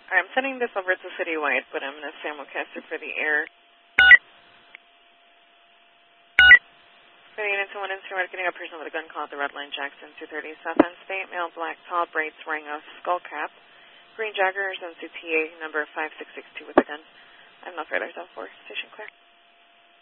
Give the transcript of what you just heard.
Alright, I'm sending this over to Citywide, but I'm going to simulcast it for the air. For the unit 1 instrument, getting a person with a gun called the Red Line Jackson 230 South End State, male, black, tall, braids, wearing a skull cap, green joggers, and CTA number 5662 with a gun. I have no further, 4, station clear.